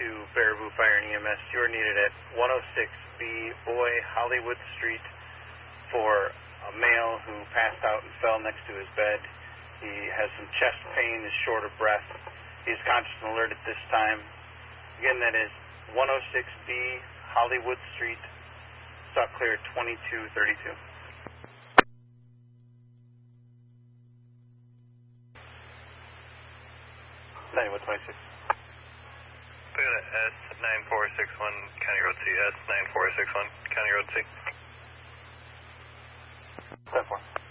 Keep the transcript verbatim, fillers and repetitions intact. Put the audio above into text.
to Baraboo Fire and E M S. You are needed at one oh six B Boy Hollywood Street for a male who passed out and fell next to his bed. He has some chest pain, is short of breath. He is conscious and alert at this time. Again, that is one oh six B Hollywood Street, stock clear twenty-two thirty-two. ninety-one twenty-six. S nine four six one, County Road C. S nine four six one, County Road C. ten four.